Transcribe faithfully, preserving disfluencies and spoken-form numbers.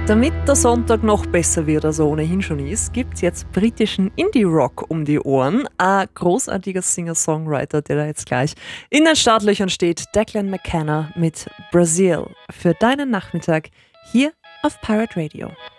Damit der Sonntag noch besser wird, als er ohnehin schon ist, gibt's jetzt britischen Indie-Rock um die Ohren. Ein großartiger Singer-Songwriter, der da jetzt gleich in den Startlöchern steht, Declan McKenna mit Brazil. Für deinen Nachmittag hier auf Pirate Radio.